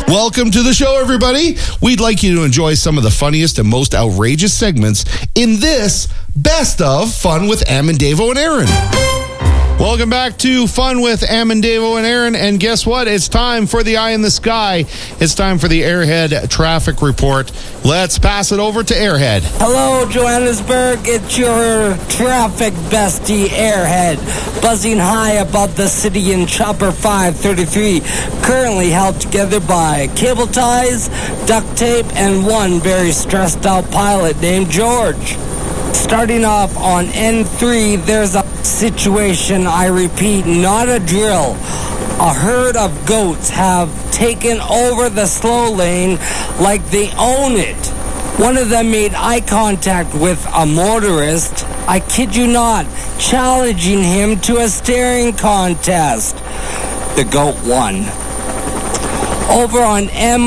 Welcome to the show, everybody. We'd like you to enjoy some of the funniest and most outrageous segments in this Best of Fun with Amandavo and Aaron. Welcome back to Fun with Amandavo and Aaron. And guess what? It's time for the eye in the sky. It's time for the Airhead traffic report. Let's pass it over to Airhead. Hello, Johannesburg. It's your traffic bestie, Airhead, buzzing high above the city in Chopper 533, currently held together by cable ties, duct tape, and one very stressed out pilot named George. Starting off on N3, there's a situation, I repeat, not a drill. A herd of goats have taken over the slow lane like they own it. One of them made eye contact with a motorist, I kid you not, challenging him to a staring contest. The goat won. Over on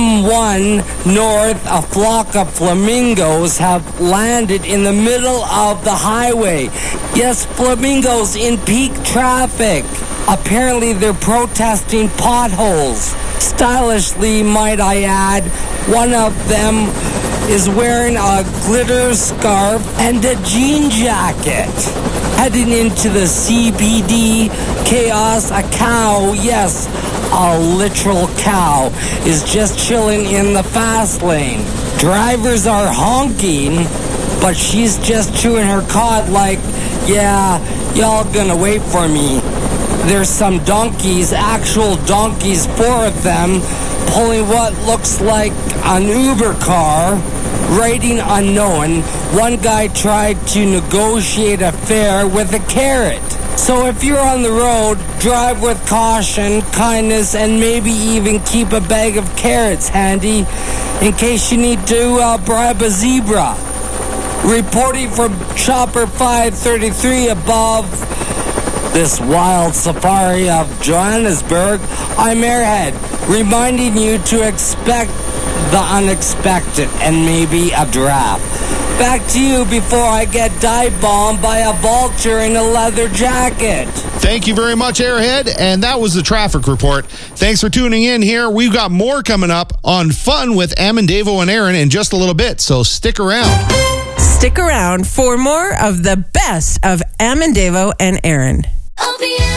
M1 North, a flock of flamingos have landed in the middle of the highway. Yes, flamingos in peak traffic. Apparently they're protesting potholes. Stylishly, might I add, one of them is wearing a glitter scarf and a jean jacket. Heading into the CBD chaos, a cow, yes, a literal cow, is just chilling in the fast lane. Drivers are honking, but she's just chewing her cud like, yeah, y'all gonna wait for me. There's some donkeys, actual donkeys, 4 of them, pulling what looks like an Uber car, rating unknown. One guy tried to negotiate a fare with a carrot. So if you're on the road, drive with caution, kindness, and maybe even keep a bag of carrots handy in case you need to bribe a zebra. Reporting from Chopper 533 above this wild safari of Johannesburg, I'm Airhead, reminding you to expect the unexpected and maybe a draft. Back to you before I get dive bombed by a vulture in a leather jacket. Thank you very much, Airhead. And that was the traffic report. Thanks for tuning in here. We've got more coming up on Fun with Amandavo and Aaron in just a little bit, so stick around. Stick around for more of the best of Amandavo and Aaron.